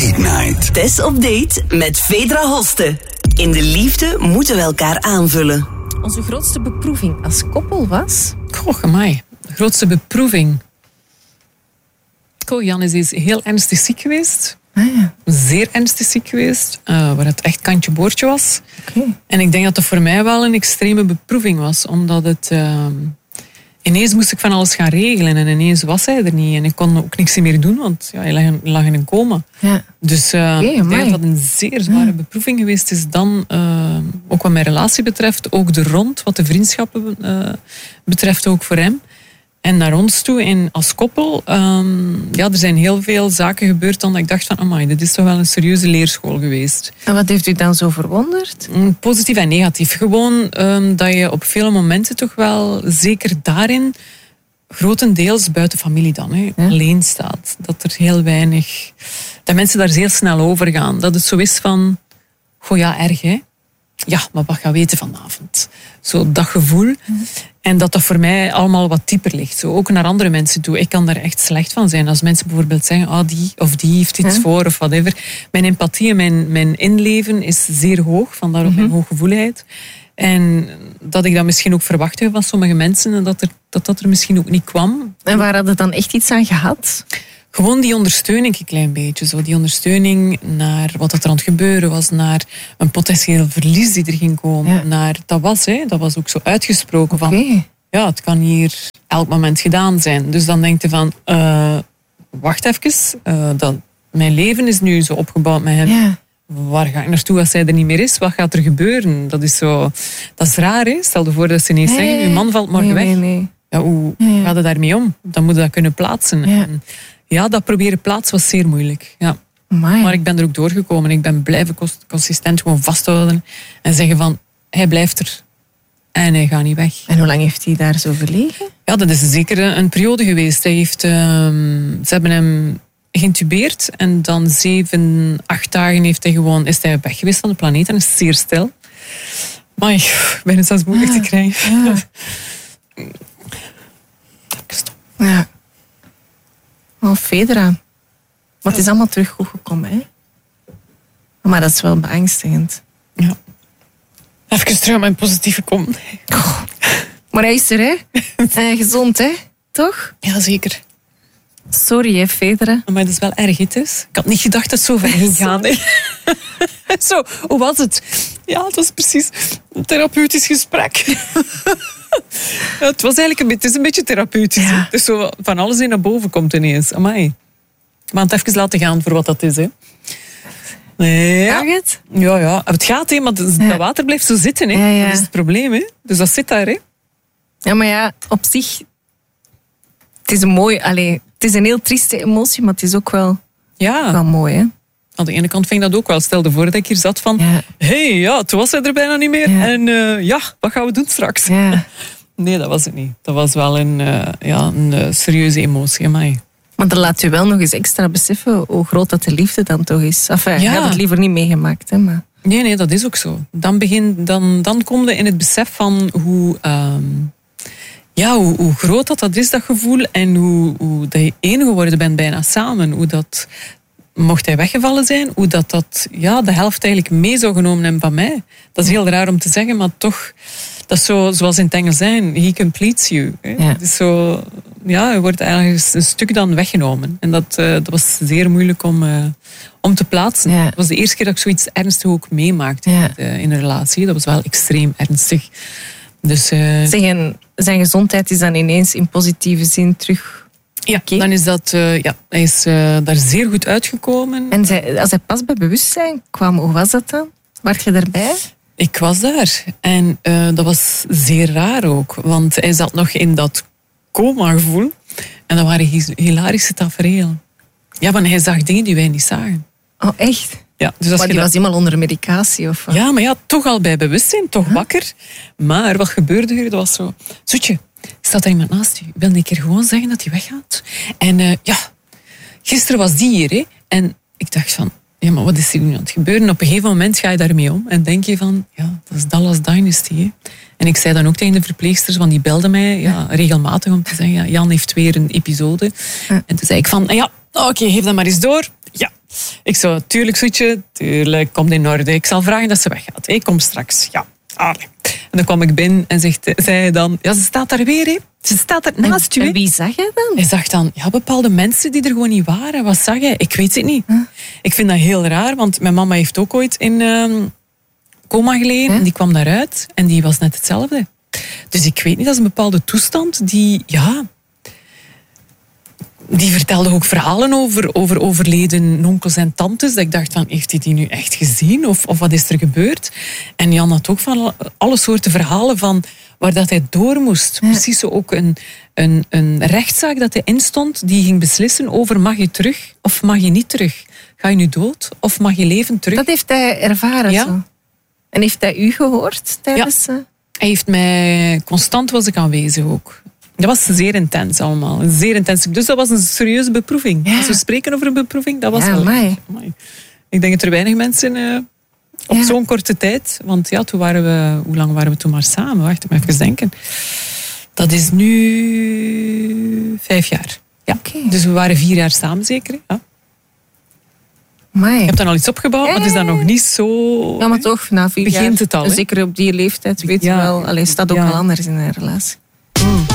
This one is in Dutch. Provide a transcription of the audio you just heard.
Date Night. Tess op date met Vedra Hoste. In de liefde moeten we elkaar aanvullen. Onze grootste beproeving als koppel was? Goh, amai. De grootste beproeving. Jan is heel ernstig ziek geweest. Ja. Zeer ernstig ziek geweest. Waar het echt kantje boordje was. Okay. En ik denk dat dat voor mij wel een extreme beproeving was. Omdat het... ineens moest ik van alles gaan regelen. En ineens was hij er niet. En ik kon ook niks meer doen. Want ja, hij lag in een coma. Ja. Dus ik denk dat dat een zeer zware beproeving geweest is. Dan, ook wat mijn relatie betreft. Ook de rond, wat de vriendschappen betreft ook voor hem. En naar ons toe, en als koppel, er zijn heel veel zaken gebeurd dan dat ik dacht van, amai, dit is toch wel een serieuze leerschool geweest. En wat heeft u dan zo verwonderd? Positief en negatief. Gewoon dat je op vele momenten toch wel, zeker daarin, grotendeels buiten familie dan, alleen staat. Dat er heel weinig... Dat mensen daar zeer snel over gaan. Dat het zo is van, goh ja, erg hè. Ja, maar wat gaan we weten vanavond? Zo dat gevoel. En dat voor mij allemaal wat dieper ligt. Zo, ook naar andere mensen toe. Ik kan daar echt slecht van zijn. Als mensen bijvoorbeeld zeggen, die of die heeft iets voor of whatever. Mijn empathie en mijn inleven is zeer hoog. Vandaar ook mijn hooggevoeligheid. En dat ik dat misschien ook verwachtte van sommige mensen. En dat er misschien ook niet kwam. En waar had het dan echt iets aan gehad? Gewoon die ondersteuning een klein beetje. Zo die ondersteuning naar wat er aan het gebeuren was. Naar een potentieel verlies die er ging komen. Ja. Naar, dat was ook zo uitgesproken van... Ja, het kan hier elk moment gedaan zijn. Dus dan denk je van... wacht even. Mijn leven is nu zo opgebouwd met hem. Ja. Waar ga ik naartoe als hij er niet meer is? Wat gaat er gebeuren? Dat is raar, hè? Stel je voor dat ze ineens zeggen... Uw man valt morgen weg. Nee. Ja, hoe gaat het daarmee om? Dan moet je dat kunnen plaatsen. Ja. En dat proberen plaatsen was zeer moeilijk. Ja. Amai. Maar ik ben er ook doorgekomen. Ik ben blijven consistent gewoon vasthouden. En zeggen van, hij blijft er. En hij gaat niet weg. En hoe lang heeft hij daar zo gelegen? Ja, dat is zeker een periode geweest. Ze hebben hem geïntubeerd. En dan 7-8 dagen is hij weg geweest van de planeet. En is zeer stil. Maar ik ben het zelfs moeilijk te krijgen. Ja. Ja. Oh, Vedra. Maar het is allemaal terug goed gekomen, hè? Maar dat is wel beangstigend. Ja. Even terug aan mijn positieve kom. Maar hij is er, hè? En gezond, hè? Toch? Ja, zeker. Sorry, hè, Vedra. Maar dat is wel erg, het is. Ik had niet gedacht dat het zo ver ging gaan. Nee. Zo, hoe was het? Ja, het was precies een therapeutisch gesprek. Ja, het is een beetje therapeutisch. Ja. Dus zo van alles in naar boven komt ineens. Amai. Maar het even laten gaan voor wat dat is, hè. Ja. Kan het? Ja. Het gaat, hè, maar dat water blijft zo zitten, hè. Ja. Dat is het probleem, hè. Dus dat zit daar, hè. Ja, maar ja, op zich... Het is een mooi... het is een heel trieste emotie, maar het is ook wel mooi, hè? Aan de ene kant vind ik dat ook wel. Stel je voor dat ik hier zat van... toen was hij er bijna niet meer. Ja. En wat gaan we doen straks? Ja. Nee, dat was het niet. Dat was wel een serieuze emotie. Amai. Maar dat laat je wel nog eens extra beseffen hoe groot dat de liefde dan toch is. Enfin, je had het liever niet meegemaakt, hè, maar... Nee, dat is ook zo. Dan kom je in het besef van hoe groot dat is, dat gevoel. En hoe dat je één geworden bent bijna samen. Hoe dat... Mocht hij weggevallen zijn, hoe dat de helft eigenlijk mee zou genomen hebben van mij. Dat is heel raar om te zeggen, maar toch, dat is zo, zoals in het Engels zijn, he completes you. Hè. Ja. Het is zo, je wordt eigenlijk een stuk dan weggenomen. En dat was zeer moeilijk om te plaatsen. Ja. Het was de eerste keer dat ik zoiets ernstig ook meemaakte in een relatie. Dat was wel extreem ernstig. Dus, zijn gezondheid is dan ineens in positieve zin terug... Ja, dan is dat... hij is daar zeer goed uitgekomen. En als hij pas bij bewustzijn kwam, hoe was dat dan? Was je erbij? Ik was daar. En dat was zeer raar ook. Want hij zat nog in dat coma-gevoel. En dat waren hilarische tafereel. Ja, want hij zag dingen die wij niet zagen. Oh, echt? Ja, dus maar die was iemand onder medicatie? Of wat? Ja, maar toch al bij bewustzijn, toch wakker. Maar wat gebeurde er? Dat was zo... Zoetje, staat er iemand naast u? Wil ik er gewoon zeggen dat hij weggaat? En gisteren was die hier, hè? En ik dacht van, ja, maar wat is er nu aan het gebeuren? Op een gegeven moment ga je daarmee om en denk je van, ja, dat is Dallas Dynasty, hè? En ik zei dan ook tegen de verpleegsters, want die belden mij regelmatig om te zeggen, ja, Jan heeft weer een episode. En toen zei ik van, oké, geef dat maar eens door. Ja, Ik zo, tuurlijk Soetje, tuurlijk, komt in orde. Ik zal vragen dat ze weggaat. Ik kom straks. Ja, allee. En dan kwam ik binnen en zei hij dan, ja, ze staat daar weer, hè. Ze staat er naast u. En wie zag je dan? Hij zag dan, ja, bepaalde mensen die er gewoon niet waren. Wat zag hij? Ik weet het niet. Ik vind dat heel raar, want mijn mama heeft ook ooit in coma gelegen. En die kwam daaruit en die was net hetzelfde. Dus ik weet niet, dat is een bepaalde toestand die, ja... Die vertelde ook verhalen over overleden onkels en tantes. Dat ik dacht van, heeft hij die nu echt gezien? Of wat is er gebeurd? En Jan had ook van alle soorten verhalen van waar dat hij door moest. Ja. Precies zo ook een rechtszaak dat hij instond, die ging beslissen over mag je terug of mag je niet terug? Ga je nu dood of mag je leven terug? Dat heeft hij ervaren zo. En heeft hij u gehoord tijdens... Ja. Hij heeft mij... Constant was ik aanwezig ook. Dat was zeer intens allemaal. Zeer intens. Dus dat was een serieuze beproeving. Ja. Als we spreken over een beproeving, dat was wel... Amai. Ik denk dat er weinig mensen op zo'n korte tijd... Want ja, toen waren we... Hoe lang waren we toen maar samen? Wacht, ik moet even denken. Dat is nu 5 jaar. Ja. Okay. Dus we waren 4 jaar samen zeker. Ja. Amai. Je hebt dan al iets opgebouwd, maar het is dan nog niet zo... Ja, maar toch, na 4 jaar... Begint het al, hè? Zeker op die leeftijd weet je wel... Allee, staat ook wel anders in een relatie.